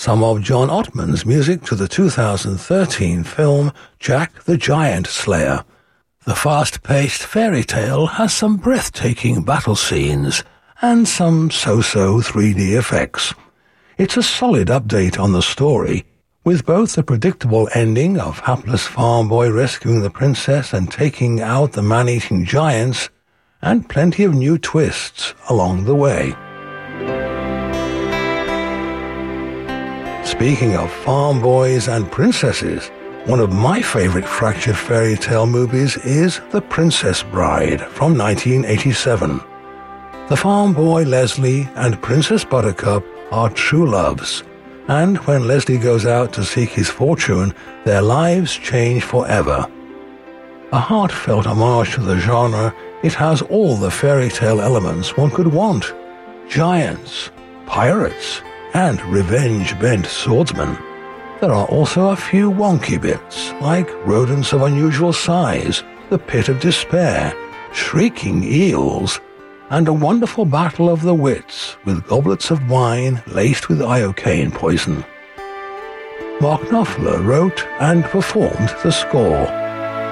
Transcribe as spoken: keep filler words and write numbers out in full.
some of John Ottman's music to the two thousand thirteen film Jack the Giant Slayer. The fast-paced fairy tale has some breathtaking battle scenes and some so-so three D effects. It's a solid update on the story, with both the predictable ending of hapless farm boy rescuing the princess and taking out the man-eating giants, and plenty of new twists along the way. Speaking of farm boys and princesses, one of my favorite fractured fairy tale movies is The Princess Bride from nineteen eighty-seven. The farm boy Leslie and Princess Buttercup are true loves, and when Leslie goes out to seek his fortune, their lives change forever. A heartfelt homage to the genre, it has all the fairy tale elements one could want: giants, pirates, and revenge-bent swordsmen. There are also a few wonky bits, like rodents of unusual size, the pit of despair, shrieking eels, and a wonderful battle of the wits with goblets of wine laced with iocane poison. Mark Knopfler wrote and performed the score.